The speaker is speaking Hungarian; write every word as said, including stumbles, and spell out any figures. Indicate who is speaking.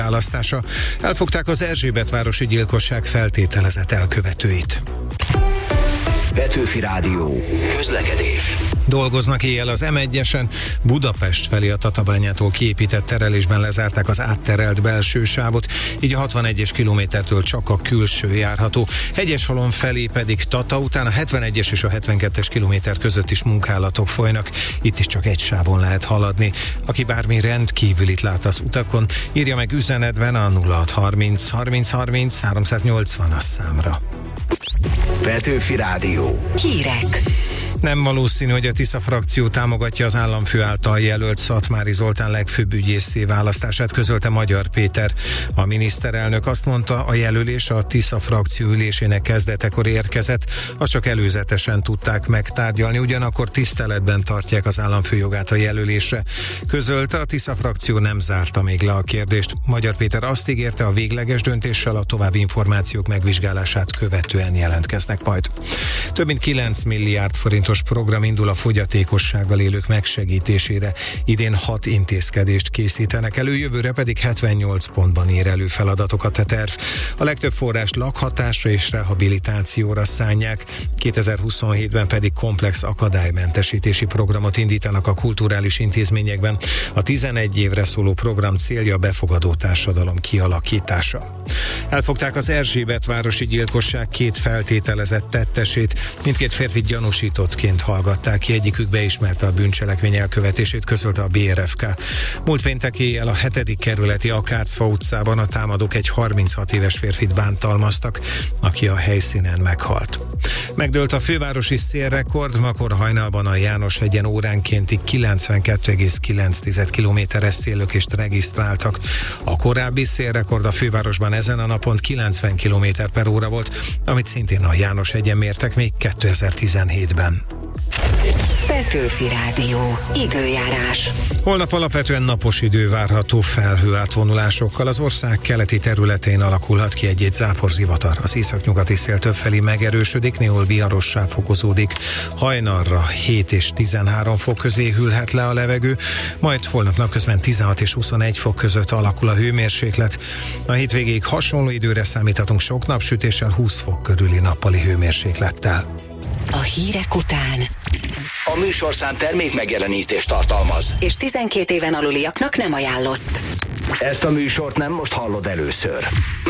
Speaker 1: választása. Elfogták az Erzsébetvárosi gyilkosság feltételezett elkövetőit.
Speaker 2: Petőfi Rádió. Közlekedés.
Speaker 1: Dolgoznak éjjel az em egyesen, Budapest felé a Tatabányától kiépített terelésben lezárták az átterelt belső sávot, így a hatvanegyes kilométertől csak a külső járható. Hegyeshalom felé pedig Tata után a hetvenegyes és a hetvenkettes kilométer között is munkálatok folynak, itt is csak egy sávon lehet haladni. Aki bármi rendkívülit lát az utakon, írja meg üzenetben a nulla hat harminc harminc harminc háromszáznyolcvanas számra.
Speaker 2: Petőfi Rádió.
Speaker 3: Hírek.
Speaker 1: Nem valószínű, hogy a Tisza frakció támogatja az államfő által jelölt Szatmári Zoltán legfőbb ügyészé választását, közölte Magyar Péter. A miniszterelnök azt mondta, a jelölés a Tisza frakció ülésének kezdetekor érkezett, azt csak előzetesen tudták megtárgyalni, ugyanakkor tiszteletben tartják az államfő jogát a jelölésre. Közölte, a Tisza frakció nem zárta még le a kérdést. Magyar Péter azt ígérte, a végleges döntéssel a további információk megvizsgálását követően jelentkeznek majd. Több mint kilenc milliárd forintos program indul a fogyatékossággal élők megsegítésére. Idén hat intézkedést készítenek elő, jövőre pedig hetvennyolc pontban ér elő feladatokat a terv. A legtöbb forrást lakhatásra és rehabilitációra szánják, kétezer-huszonhétben pedig komplex akadálymentesítési programot indítanak a kulturális intézményekben. A tizenegy évre szóló program célja a befogadó társadalom kialakítása. Elfogták az Erzsébetvárosi gyilkosság két feltételezett tettesét, mindkét férfit gyanúsítottként hallgatták ki, egyikük beismerte a bűncselekmény elkövetését, közölte a bé er ef ká. Múlt péntek éjjel a hetedik kerületi Akácfa utcában a támadók egy harminchat éves férfit bántalmaztak, aki a helyszínen meghalt. Megdőlt a fővárosi szélrekord, makor hajnalban a Jánoshegyen óránkénti kilencvenkettő egész kilenc kilométeres széllökést regisztráltak. A korábbi szélrekord a fővárosban ezen a napon kilencven kilométer per óra volt, amit szintén a Jánoshegyen mértek még kétezer-tizenhétben.
Speaker 3: Petőfi Rádió. Időjárás.
Speaker 1: Holnap alapvetően napos idő várható, felhőátvonulásokkal. Az ország keleti területén alakulhat ki egy-egy záporzivatar. Az északnyugati szél többfelé megerősödik, néhol viharossá fokozódik. Hajnalra hét és tizenhárom fok közé hűlhet le a levegő, majd holnap napközben tizenhat és huszonegy fok között alakul a hőmérséklet. A hétvégéig hasonló időre számíthatunk sok napsütéssel, húsz fok körüli nappali hőmérséklettel.
Speaker 3: A hírek után
Speaker 2: A műsorszám termék megjelenítést tartalmaz,
Speaker 3: és tizenkét éven aluliaknak nem ajánlott.
Speaker 2: Ezt a műsort nem most hallod először.